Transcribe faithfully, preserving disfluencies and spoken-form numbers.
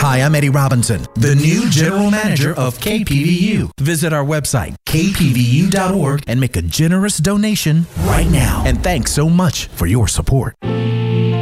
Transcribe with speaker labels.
Speaker 1: Hi, I'm Eddie Robinson, the new General Manager of K P V U. Visit our website, k p v u dot org, and make a generous donation right now. And thanks so much for your support.